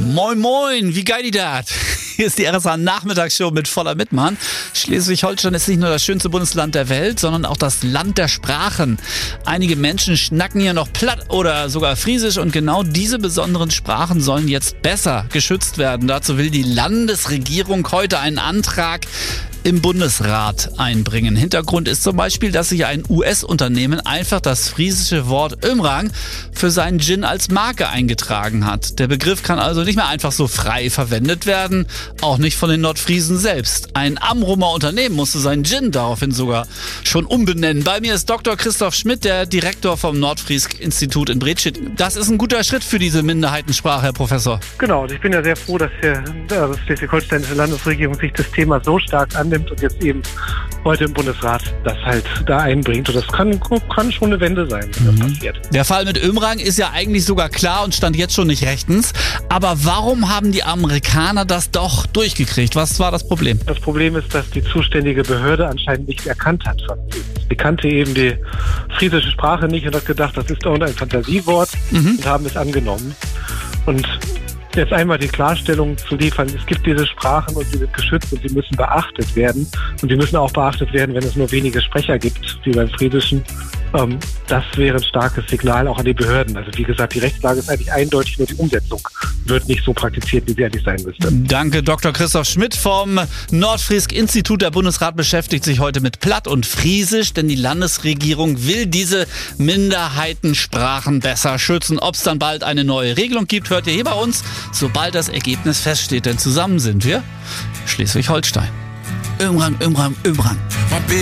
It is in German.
Moin moin, wie geil die dat? Hier ist die RSA Nachmittagsshow mit voller Mitmann. Schleswig-Holstein ist nicht nur das schönste Bundesland der Welt, sondern auch das Land der Sprachen. Einige Menschen schnacken hier noch Platt oder sogar Friesisch und genau diese besonderen Sprachen sollen jetzt besser geschützt werden. Dazu will die Landesregierung heute einen Antrag im Bundesrat einbringen. Hintergrund ist zum Beispiel, dass sich ein US-Unternehmen einfach das friesische Wort Ömrang für seinen Gin als Marke eingetragen hat. Der Begriff kann also nicht mehr einfach so frei verwendet werden, auch nicht von den Nordfriesen selbst. Ein Amrumer Unternehmen musste seinen Gin daraufhin sogar schon umbenennen. Bei mir ist Dr. Christoph Schmidt, der Direktor vom Nordfriesk-Institut in Bredstedt. Das ist ein guter Schritt für diese Minderheitensprache, Herr Professor. Genau, und ich bin ja sehr froh, dass die schleswig-holsteinische Landesregierung sich das Thema so stark annimmt und jetzt eben heute im Bundesrat das halt da einbringt. Und das kann schon eine Wende sein, wenn das passiert. Der Fall mit Ömrang ist ja eigentlich sogar klar und stand jetzt schon nicht rechtens. Aber warum haben die Amerikaner das doch durchgekriegt? Was war das Problem? Das Problem ist, dass die zuständige Behörde anscheinend nicht erkannt hat. Sie kannte eben die friesische Sprache nicht und hat gedacht, das ist irgendein Fantasiewort und haben es angenommen. Und jetzt einmal die Klarstellung zu liefern, es gibt diese Sprachen und sie sind geschützt und sie müssen beachtet werden. Und sie müssen auch beachtet werden, wenn es nur wenige Sprecher gibt, wie beim Friesischen. Das wäre ein starkes Signal auch an die Behörden. Also wie gesagt, die Rechtslage ist eigentlich eindeutig, nur die Umsetzung wird nicht so praktiziert, wie sie eigentlich sein müsste. Danke, Dr. Christoph Schmidt vom Nordfriesk-Institut. Der Bundesrat beschäftigt sich heute mit Platt und Friesisch, denn die Landesregierung will diese Minderheitensprachen besser schützen. Ob es dann bald eine neue Regelung gibt, hört ihr hier bei uns, sobald das Ergebnis feststeht. Denn zusammen sind wir Schleswig-Holstein. Ömrang, Ömrang, Ömrang.